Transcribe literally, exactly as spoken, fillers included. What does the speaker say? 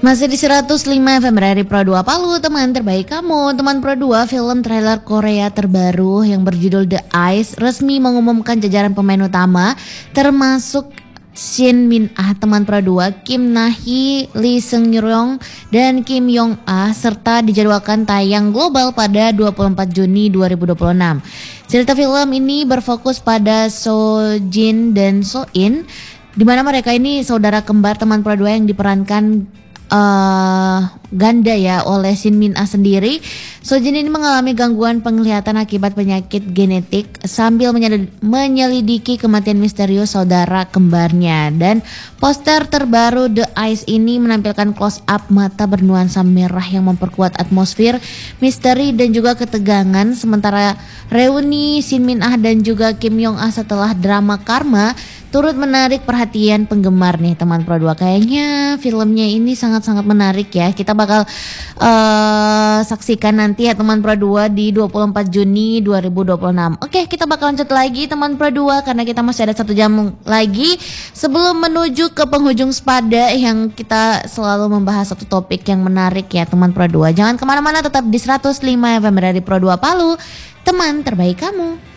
Masih di seratus lima F M dari Pro dua Palu, teman terbaik kamu. Teman Pro dua, film trailer Korea terbaru yang berjudul The Ice resmi mengumumkan jajaran pemain utama termasuk Shin Min Ah, teman Pro dua, Kim Na Hee, Lee Seung Ryong, dan Kim Yong Ah, serta dijadwalkan tayang global pada dua puluh empat Juni dua ribu dua puluh enam. Cerita film ini berfokus pada So Jin dan So In, di mana mereka ini saudara kembar teman Pro dua yang diperankan Uh, ganda ya oleh Shin Min Ah sendiri. Sojin ini mengalami gangguan penglihatan akibat penyakit genetik sambil menyelidiki kematian misterius saudara kembarnya. Dan poster terbaru The Ice ini menampilkan close up mata bernuansa merah yang memperkuat atmosfer misteri dan juga ketegangan. Sementara reuni Shin Min Ah dan juga Kim Yong Ah setelah drama Karma turut menarik perhatian penggemar nih teman Pro dua. Kayaknya filmnya ini sangat-sangat menarik ya. Kita bakal uh, saksikan nanti ya teman Pro dua di dua puluh empat Juni dua ribu dua puluh enam. Oke, kita bakal lanjut lagi teman Pro dua karena kita masih ada satu jam lagi sebelum menuju ke penghujung sepada yang kita selalu membahas satu topik yang menarik ya teman Pro dua. Jangan kemana-mana, tetap di seratus lima F M dari Pro dua Palu, teman terbaik kamu.